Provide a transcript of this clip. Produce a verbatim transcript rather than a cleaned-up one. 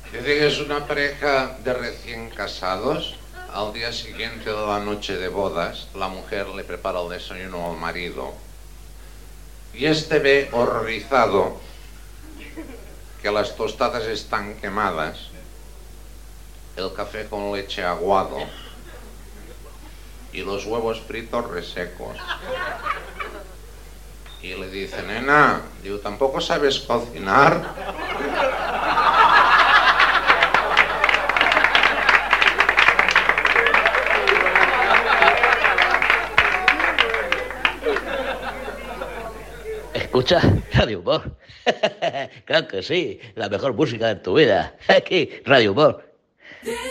Dice que es una pareja de recién casados. Al día siguiente de la noche de bodas, la mujer le prepara el desayuno al marido y este ve horrorizado que las tostadas están quemadas, el café con leche aguado y los huevos fritos resecos. Y le dice, nena, digo, ¿tampoco sabes cocinar? Escucha Radio Humor. Claro que sí, la mejor música de tu vida. Aquí, Radio Humor.